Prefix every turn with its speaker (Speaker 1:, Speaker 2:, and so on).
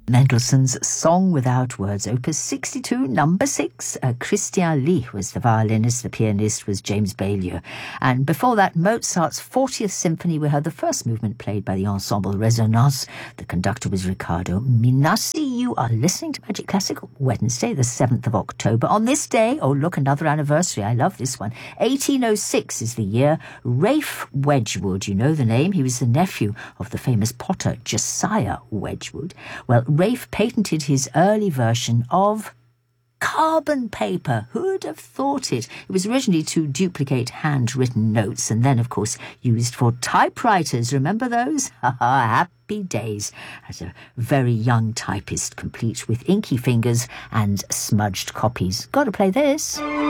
Speaker 1: Mendelssohn's Song Without Words, Opus 62, number 6. Christian Lee was the violinist, the pianist was James Baillieu. And before that, Mozart's 40th Symphony. We heard the first movement played by the Ensemble Résonance. The conductor was Riccardo Minassi. You are listening to Magic Classical, Wednesday, the 7th of October. On this day, oh look, another anniversary, I love this one. 1806 is the year. Ralph Wedgwood, you know the name, he was the nephew of the famous potter Josiah Wedgwood. Well, Ralph patented his early version of carbon paper. Who'd have thought it? It was originally to duplicate handwritten notes and then, of course, used for typewriters. Remember those? Happy days. As a very young typist, complete with inky fingers and smudged copies. Gotta play this.